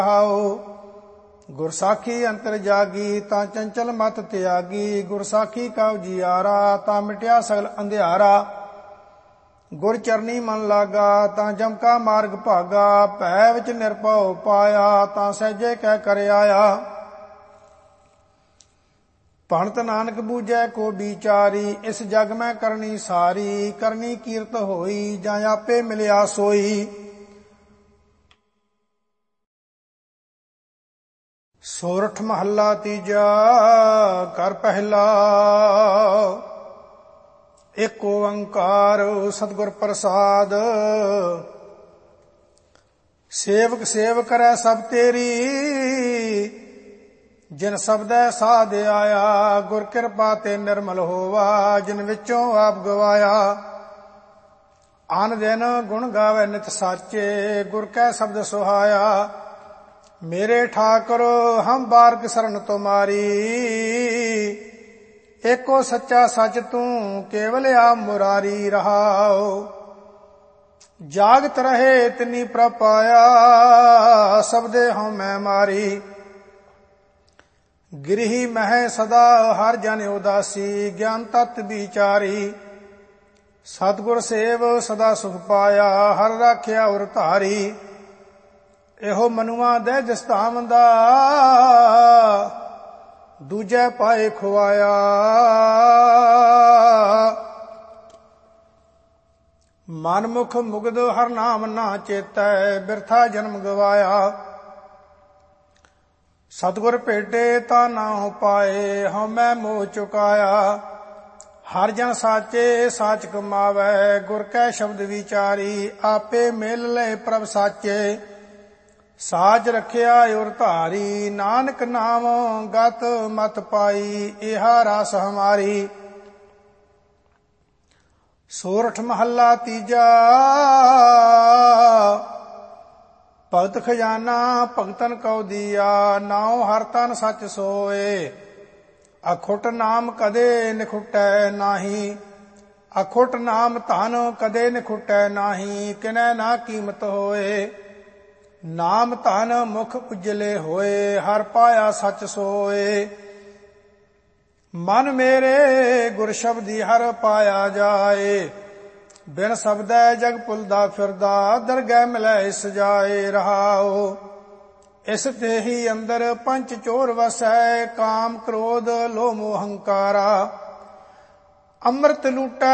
ਗੁਰਸਾਖੀ ਅੰਤਰ ਜਾਗੀ ਤਾਂ ਚੰਚਲ ਮਤ ਤਿਆਗੀ। ਗੁਰਸਾਖੀ ਕਾ ਉਜਿਆਰਾ ਤਾਂ ਮਿਟਿਆ ਸਗਲ ਅੰਧਿਆਰਾ। ਗੁਰ ਚਰਨੀ ਮਨ ਲਾਗਾ ਤਾਂ ਜਮ ਕਾ ਮਾਰਗ ਭਾਗਾ। ਭੈ ਵਿੱਚ ਨਿਰਭਉ ਪਾਇਆ ਤਾਂ ਸਹਿਜੇ ਕਹਿ ਕਰ ਆਇਆ। ਭਣਤ ਨਾਨਕ ਬੂਝੈ ਕੋ ਵਿਚਾਰੀ। ਇਸ ਜਗ ਮੈਂ ਕਰਨੀ ਸਾਰੀ। ਕਰਨੀ ਕੀਰਤ ਹੋਈ ਜਾਂ ਆਪੇ ਮਿਲਿਆ ਸੋਈ। ਸੋਰਠ ਮਹੱਲਾ ਤੀਜਾ। ਘਰ ਪਹਿਲਾ। ਏਕ ਓੰਕਾਰ ਸਤਿਗੁਰ ਪ੍ਰਸਾਦ। ਸੇਵਕ ਸੇਵ ਕਰੈ ਸਭ ਤੇਰੀ। ਜਿਨ ਸਬਦੈ ਸਾਧ ਆਇਆ। ਗੁਰ ਕਿਰਪਾ ਤੇ ਨਿਰਮਲ ਹੋਵਾ। ਜਿਨ ਵਿੱਚੋਂ ਆਪ ਗਵਾਇਆ। ਆਨ ਦਿਨ ਗੁਣ ਗਾਵੇ ਨਿਤ ਸਾਚੇ। ਗੁਰ ਕੈ ਸ਼ਬਦ ਸੁਹਾਇਆ। ਮੇਰੇ ਠਾਕੁਰ ਹਮ ਬਾਰਕ ਸਰਨ ਤੁਮਾਰੀ। ਏਕੋ ਸੱਚਾ ਸੱਚ ਤੂੰ ਕੇਵਲ ਆ ਮੁਰਾਰੀ ਰਹਾਉ। ਜਾਗਤ ਰਹੇ ਤਿਨੀ ਪ੍ਰਭ ਪਾਇਆ। ਸਬਦੇ ਹਉ ਮੈਂ ਮਾਰੀ। ਗਿਰਹੀ ਮਹਿ ਸਦਾ ਹਰ ਜਨ ਉਦਾਸੀ। ਗਿਆਨ ਤਤ ਵਿਚਾਰੀ। ਸਤਿਗੁਰ ਸੇਵ ਸਦਾ ਸੁਖ ਪਾਇਆ। ਹਰ ਰਾਖਿਆ ਉਰ ਧਾਰੀ। ਇਹੋ ਮਨੁਆ ਦੇ ਜਸਤਾਵੰਦਾ। ਦੂਜੈ ਪਾਏ ਖੁਆਇਆ। ਮਨਮੁਖ ਮੁਗਧ ਹਰ ਨਾਮ ਨਾ ਚੇਤੈ। ਬਿਰਥਾ ਜਨਮ ਗਵਾਇਆ। ਸਤਿਗੁਰ ਭੇਟੇ ਤਾਂ ਨਾ ਪਾਏ। ਹਉਮੈ ਮੋਹ ਚੁਕਾਇਆ। ਹਰ ਜਨ ਸਾਚੇ ਸਾਚ ਕਮਾਵੈ। ਗੁਰ ਕੈ ਸ਼ਬਦ ਵਿਚਾਰੀ। ਆਪੇ ਮਿਲ ਲੈ ਪ੍ਰਭ ਸਾਚੇ। ਸਾਚ ਰਖਿਆ ਉਰ ਧਾਰੀ। ਨਾਨਕ ਨਾਮ ਗਤ ਮਤ ਪਾਈ। ਇਹਾ ਰਸ ਹਮਾਰੀ। ਸੋਰਠ ਮਹੱਲਾ ਤੀਜਾ। ਭਗਤ ਖਜ਼ਾਨਾ ਭਗਤਨ ਕਉ ਦੀਆ। ਨਾਉ ਹਰ ਤਨ ਸੱਚ ਸੋਏ। ਅਖੁੱਟ ਨਾਮ ਕਦੇ ਨਿਖੁਟੈ ਨਾਹੀ। ਅਖੁੱਟ ਨਾਮ ਧਨ ਕਦੇ ਨਿਖੁਟੈ ਨਾਹੀ। ਕਿਨੈ ਨਾ ਕੀਮਤ ਹੋਏ। ਨਾਮ ਧਨ ਮੁਖ ਉਜਲੇ ਹੋਏ। ਹਰ ਪਾਇਆ ਸੱਚ ਸੋਏ। ਮਨ ਮੇਰੇ ਗੁਰ ਸ਼ਬਦੀ ਹਰ ਪਾਇਆ ਜਾਏ। ਬਿਨ ਸਬਦੈ ਜਗ ਭੁਲਦਾ ਫਿਰਦਾ। ਦਰਗਹਿ ਮਿਲੈ ਇਸ ਜਾਏ ਰਹਾਉ। ਇਸ ਤੇ ਹੀ ਅੰਦਰ ਪੰਚ ਚੋਰ ਵਸੈ। ਕਾਮ ਕ੍ਰੋਧ ਲੋਭ ਮੋਹ ਹੰਕਾਰਾ। ਅੰਮ੍ਰਿਤ ਲੂਟੈ